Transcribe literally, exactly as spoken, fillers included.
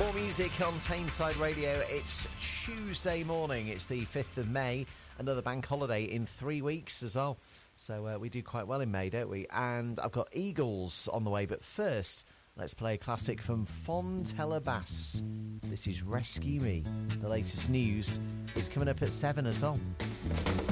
More music on Tameside Radio. It's Tuesday morning. It's the fifth of May. Another bank holiday in three weeks as well. So uh, we do quite well in May, don't we? And I've got Eagles on the way. But first, let's play a classic from Fontella Bass. This is Rescue Me. The latest news is coming up at seven as well.